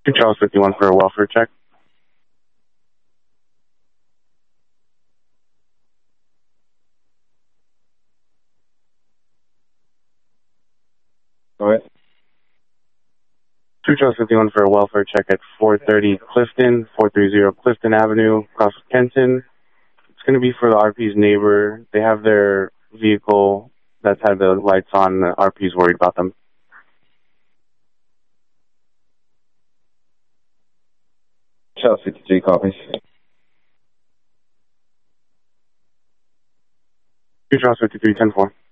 Charles 51 for a welfare check. All right. Charles 51 for a welfare check at 430 Clifton, 430 Clifton Avenue, across Kenton. It's going to be for the RP's neighbor. They have their vehicle that's had the lights on. The RP's worried about them. Charles 53 copies. Charles 53, 10-4.